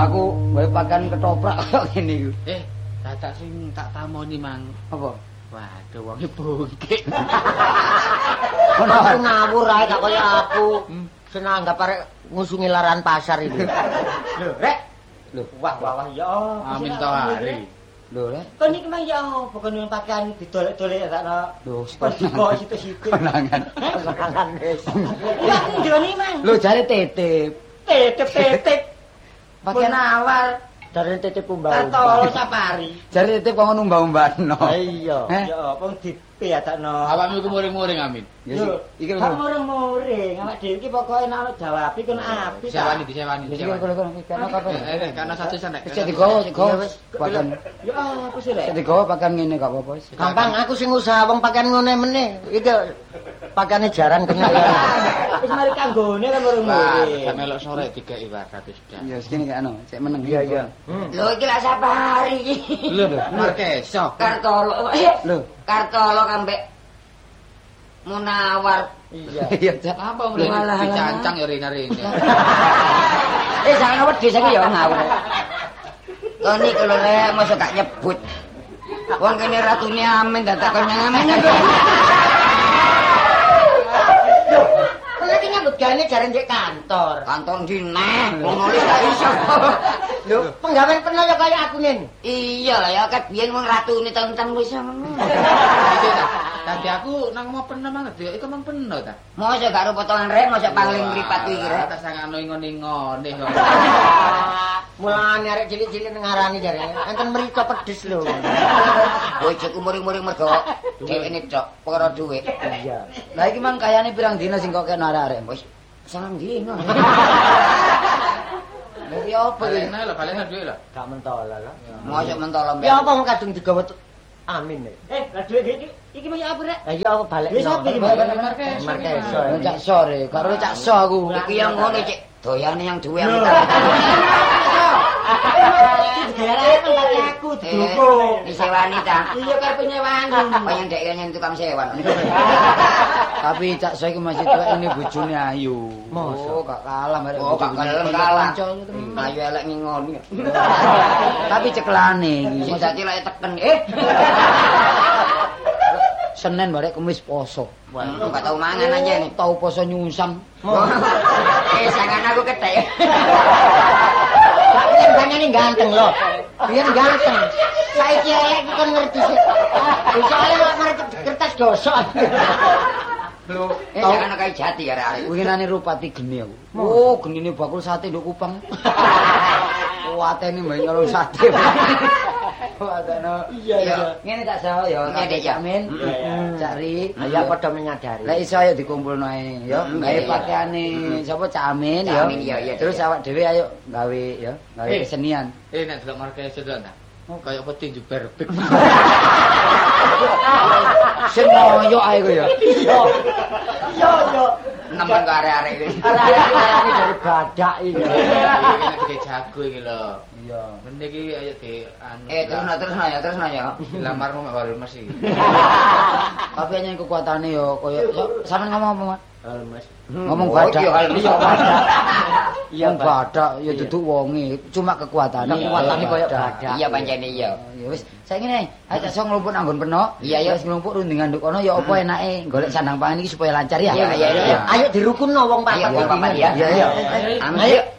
aku gawe pakaian ketoprak kok ngene iku. Dadak sing tak tamoni mang. Apa? Waduh wonge bungkik. Ono aku ngawur ae gak kaya aku. Senang anggap arek ngusungi laran pasar itu. Lho, Rek. Lho, wah ya. Amin to hari. Lho, Rek. Kon iki mah ya bukan yang pakaian didolek-dolek sakno. Lho, kok situ-situ. konangan. Konangan wis. Ya aku ndoni, Mang. Lho, jare titip. Titip. Pakaian awal. Dari titip umbah. Atau safari. Jare titip kok numbah-umbahno. Iya. Ya, wong dipiatakno. Awakmu iku muring-muring Amin. Ya iki lho. Muring-muring. Awak dhewe iki pokoke nek jawab iki kon apik. Disewani. Karena satu sana. Wis digowo pakaian. Ya apa sih, Rek? Digowo pakaian ngene gak apa-apa wis. Gampang aku sing usaha wong pakaian ngene meneh. Iki pakaiane jarang kenal. Wis mari kanggone kan muring-muring. Wah, melok sore dikeki wakat wis dah. Ya segini kayak cek meneng. Iya. Lho iki lak safari iki. Lho, Markeso. Kartolo. Lho, Kartolo kambek Munawar. Iya. iya cek. Apa mulai dicancang ya rene-rene. Jangan wedi saiki ya ngawur. Kon iki lho Rek, mosok gak nyebut. Wong kene ratune Amin dadak kon Amin. Lagi nyambut gawe jare ndek kantor. Kantor ndi neh, wong nulis gak iso. Lho, penggawean peno ya kaya aku ngene. Iya lah ya ket biyen wong ratune teng-teng wis ngono. Tadi aku nang mau pernah banget ya, iku mang peno ta. Mosok gak ro potongan Rek, mosok pangling mripat iki Rek. Tak sangano ngone-ngone. Mulane arek cilik-cilik ngarani jare. Enten mrica pedes lho. Bojoku muring-muring mergo dheweke tok perkara dhuwit. Iya. Lah iki mang kayane pirang dina sing kok kena arek-arek. Wis sangang dino. Lah iki opo iki? Balena lho, balena dhuwit lho. Gak mentola lah. Mosok mentolo mbek. Ya apa wong kadung digawa Amin. Lah dhuwit iki mah ya apa Rek? Lah ya apa balik. Wis apa iki Markeso. Cak sore, karo cak so aku. Iki yang ngono Cik, doyane yang duwe Amin. Gara-gara kan aku didukung. Disewani ta? Iya karepe nyewani. Kaya ndek kene tukang sewan. Tapi cak so iki masih tuwek ini bojone ayu. Mosok Gak kalah arek. Oh, gak kalah. Ayu elek ngingoni. Tapi ceklane iki. Sing dadi lek teken. Senin barek Kamis poso. Gak tau mangan aja nih. Tau poso nyungsang. Sangan aku ketek. Kan banyane ganteng loh. Biar ganteng. Saiki elek iki kon ngerti sih. Soale kok ngerti kertas gosok. Lho, jangan kayak jati ya arek. Winginane rupati geni aku. Oh, genine bakul sate nduk Kupang. Kuatene mbek nyolong sate. Kuatene. Iya. Ngene tak sawo ya. Ngene, Cak. Amin. Cak Ri. Ya padha menyadari. Lah iso ayo dikumpulno ae ya. Gawe pakaiane sapa Cak Amin ya. Amin iya. Terus awak dhewe ayo gawe ya, gawe kesenian. Nek delok Markeso to ta. Kayak petinju berbek. Sing ngoyo ae ku ya. Iya. Nemen karo arek-arek iki. Arek-arek dari badak iki. Iki jago iki lho. Iya. Mene iki ayo di anu. Terus ya. Lamarmu mek baru mesti. Tapi hanya kekuatane yo koyo sampean ngomong apa, Mas? Mas. Ngomong badak. Iya badak. Iya badak ya duduk wonge, cuma kekuatane. Kekuatane koyo badak. Iya pancene iya. Ya wis, saiki ngene, ayo tak nglumpuk nang nggon peno. Iya, ya. Wis nglumpuk rundingan nduk kono ya apa enake golek sandang pangan iki supaya lancar ya. Iya. Ayo dirukunno wong papat. Iya, wong papat ya. Iya, iya. Amin.